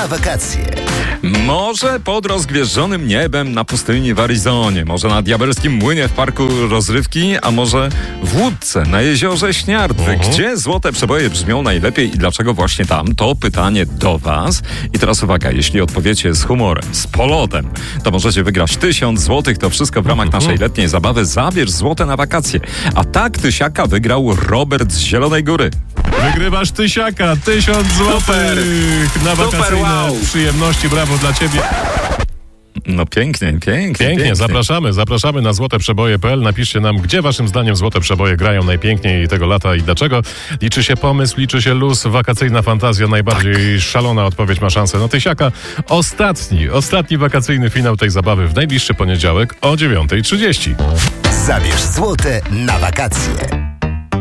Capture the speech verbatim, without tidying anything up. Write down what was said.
na wakacje. Może pod rozgwieżdżonym niebem na pustyni w Arizonie, może na diabelskim młynie w parku rozrywki, a może w Łódce na jeziorze Śniardwy. Uh-huh. Gdzie złote przeboje brzmią najlepiej i dlaczego właśnie tam? To pytanie do was. I teraz uwaga, jeśli odpowiecie z humorem, z polotem, to możecie wygrać tysiąc złotych. To wszystko w ramach uh-huh. naszej letniej zabawy. Zabierz złote na wakacje. A tak tysiaka wygrał Robert z Zielonej Góry. Wygrywasz tysiaka, tysiąc złotych na wakacyjne Super, wow. przyjemności. Brawo dla ciebie. No pięknie, pięknie, pięknie. Pięknie, zapraszamy, zapraszamy na złote przeboje kropka p l. Napiszcie nam, gdzie waszym zdaniem złote przeboje grają najpiękniej tego lata i dlaczego. Liczy się pomysł, liczy się luz, wakacyjna fantazja, najbardziej tak. szalona odpowiedź ma szansę na tysiaka. Ostatni, ostatni wakacyjny finał tej zabawy w najbliższy poniedziałek o dziewiąta trzydzieści. Zabierz złote na wakacje.